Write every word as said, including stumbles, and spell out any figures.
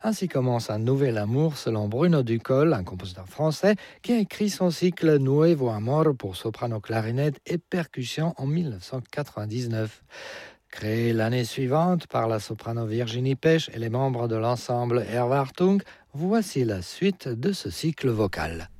Ainsi commence un nouvel amour selon Bruno Ducol, un compositeur français qui a écrit son cycle Nuevo Amor pour soprano, clarinette et percussion en dix-neuf cent quatre-vingt-dix-neuf. Créé l'année suivante par la soprano Virginie Pech et les membres de l'ensemble Erwartung, voici la suite de ce cycle vocal.